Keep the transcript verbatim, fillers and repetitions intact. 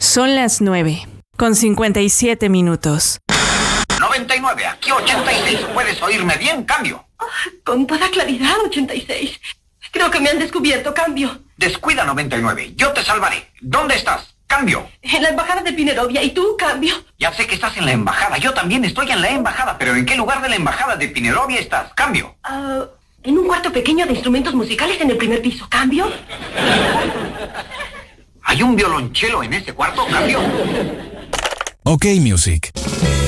Son las nueve, con cincuenta y siete minutos. noventa y nueve, aquí ochenta y seis. ¿Puedes oírme bien? Cambio. Oh, con toda claridad, ochenta y seis. Creo que me han descubierto. Cambio. Descuida, noventa y nueve. Yo te salvaré. ¿Dónde estás? Cambio. En la embajada de Pinerovia. ¿Y tú? Cambio. Ya sé que estás en la embajada. Yo también estoy en la embajada. ¿Pero en qué lugar de la embajada de Pinerovia estás? Cambio. Uh, en un cuarto pequeño de instrumentos musicales en el primer piso. Cambio. ¿Hay un violonchelo en ese cuarto? Cambio. OK Music.